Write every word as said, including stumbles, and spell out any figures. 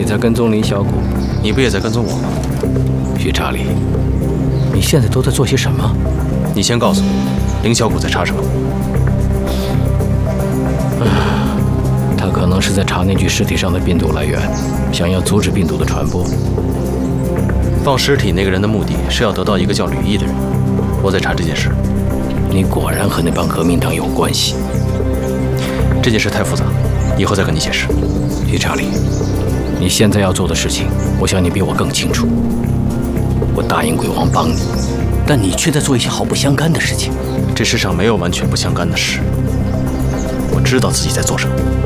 在跟踪林小谷， 你不也在跟踪我吗？ 徐查理，你现在都在做些什么？ 你先告诉我，林小谷在查什么？ 他可能是在查那具尸体上的病毒来源，想要阻止病毒的传播。 放尸体那个人的目的是要得到一个叫吕毅的人。我在查这件事。 你果然和那帮革命党有关系。 这件事太复杂，以后再跟你解释。 徐查理，你现在要做的事情，我想你比我更清楚。我答应鬼王帮你，但你却在做一些毫不相干的事情。 这世上没有完全不相干的事。我知道自己在做什么。